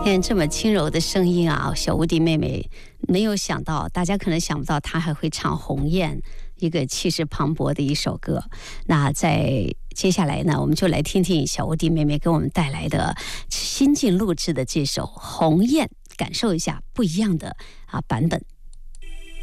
天这么轻柔的声音啊，小无敌妹妹没有想到，大家可能想不到她还会唱《鸿雁》，一个气势磅礴的一首歌。那在接下来呢，我们就来听听小无敌妹妹给我们带来的新近录制的这首《鸿雁》，感受一下不一样的版本。